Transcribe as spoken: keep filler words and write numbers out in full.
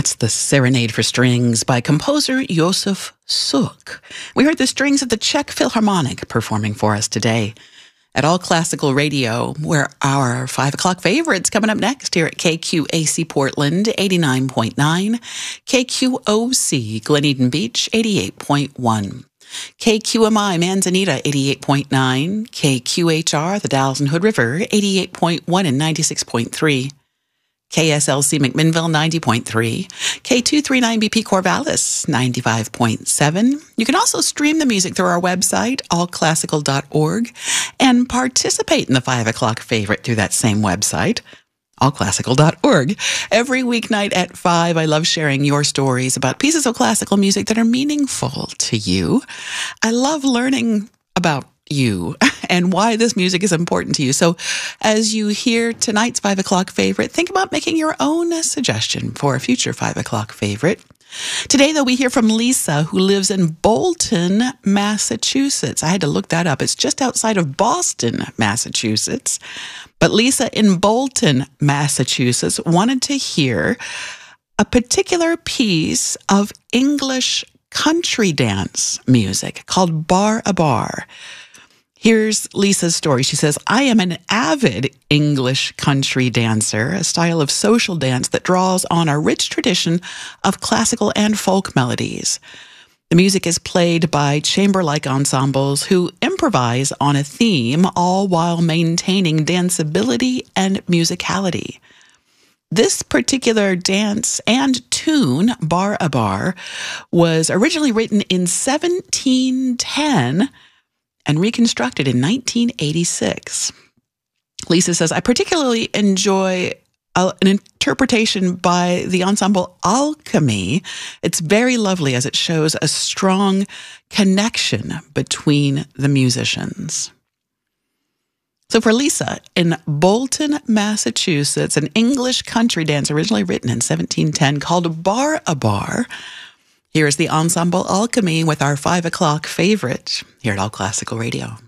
That's the Serenade for Strings by composer Josef Suk. We heard the strings of the Czech Philharmonic performing for us today at All Classical Radio, where our five o'clock favorites coming up next here at K Q A C Portland, eighty-nine point nine, K Q O C Glen Eden Beach, eighty-eight point one. K Q M I Manzanita, eighty-eight point nine, K Q H R, the Dalles and Hood River, eighty-eight point one and ninety-six point three, K S L C McMinnville, ninety point three, K two thirty-nine B P Corvallis, ninety-five point seven. You can also stream the music through our website, all classical dot org, and participate in the five o'clock favorite through that same website, all classical dot org. Every weeknight at five, I love sharing your stories about pieces of classical music that are meaningful to you. I love learning about you and why this music is important to you. So as you hear tonight's five o'clock favorite, think about making your own suggestion for a future five o'clock favorite. Today, though, we hear from Lisa, who lives in Bolton, Massachusetts. I had to look that up. It's just outside of Boston, Massachusetts. But Lisa in Bolton, Massachusetts, wanted to hear a particular piece of English country dance music called Bar a Bar. Here's Lisa's story. She says, I am an avid English country dancer, a style of social dance that draws on a rich tradition of classical and folk melodies. The music is played by chamber-like ensembles who improvise on a theme, all while maintaining danceability and musicality. This particular dance and tune, Bar a Bar, was originally written in seventeen ten and reconstructed in nineteen eighty-six. Lisa says, I particularly enjoy a, an interpretation by the ensemble Alchemy. It's very lovely as it shows a strong connection between the musicians. So for Lisa in Bolton, Massachusetts, an English country dance originally written in seventeen ten called Bar a Bar, here is the ensemble Alchemy with our five o'clock favorite here at All Classical Radio.